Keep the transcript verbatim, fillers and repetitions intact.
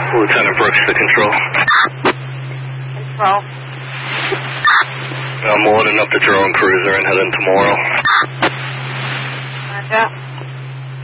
Lieutenant Brooks to control. Control. I'm loading up the drone cruiser and heading tomorrow. Roger.